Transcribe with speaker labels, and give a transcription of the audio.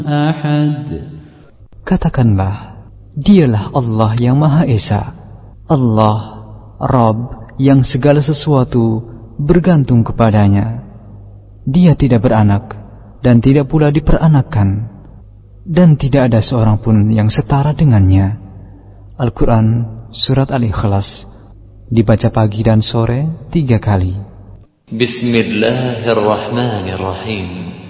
Speaker 1: أحد.
Speaker 2: Katakanlah, dialah Allah yang Maha Esa, Allah, Rabb yang segala sesuatu bergantung kepadanya. Dia tidak beranak dan tidak pula diperanakkan, dan tidak ada seorang pun yang setara dengannya. Al-Quran Surat Al-Ikhlas dibaca pagi dan sore 3 kali.
Speaker 3: Bismillahirrahmanirrahim.